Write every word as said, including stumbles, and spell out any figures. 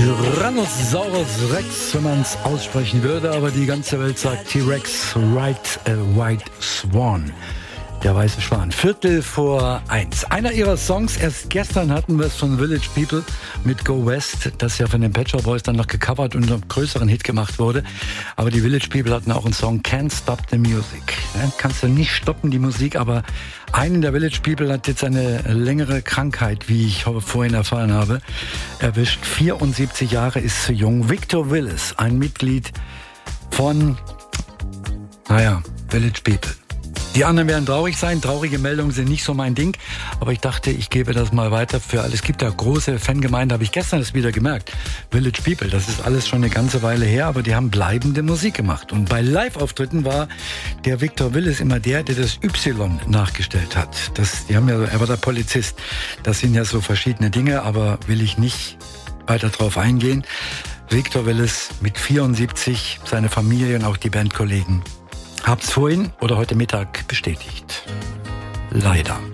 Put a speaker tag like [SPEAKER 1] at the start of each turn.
[SPEAKER 1] Tyrannosaurus Rex, wenn man es aussprechen würde, aber die ganze Welt sagt T-Rex, Ride a White Swan. Der weiße Schwan. Viertel vor eins. Einer ihrer Songs, erst gestern hatten wir es von Village People mit Go West, das ja von den Pet Shop Boys dann noch gecovert und einen größeren Hit gemacht wurde. Aber die Village People hatten auch einen Song, Can't Stop the Music. Ja, kannst du nicht stoppen, die Musik, aber einen der Village People hat jetzt eine längere Krankheit, wie ich vorhin erfahren habe, erwischt. vierundsiebzig Jahre, ist zu jung. Victor Willis, ein Mitglied von, naja, Village People. Die anderen werden traurig sein. Traurige Meldungen sind nicht so mein Ding. Aber ich dachte, ich gebe das mal weiter für alle. Es gibt da große Fangemeinde, habe ich gestern das wieder gemerkt. Village People, das ist alles schon eine ganze Weile her, aber die haben bleibende Musik gemacht. Und bei Live-Auftritten war der Victor Willis immer der, der das Y nachgestellt hat. Das, die haben ja, er war der Polizist. Das sind ja so verschiedene Dinge, aber will ich nicht weiter drauf eingehen. Victor Willis mit vierundsiebzig, seine Familie und auch die Bandkollegen. Hab's vorhin oder heute Mittag bestätigt. Leider.